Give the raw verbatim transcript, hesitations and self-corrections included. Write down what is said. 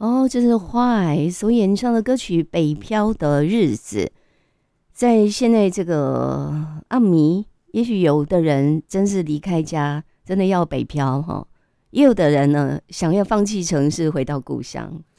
哦，这是坏所演唱的歌曲《北漂的日子》。在现在这个暗迷，也许有的人真是离开家，真的要北漂哈，也有的人呢想要放弃城市，回到故乡。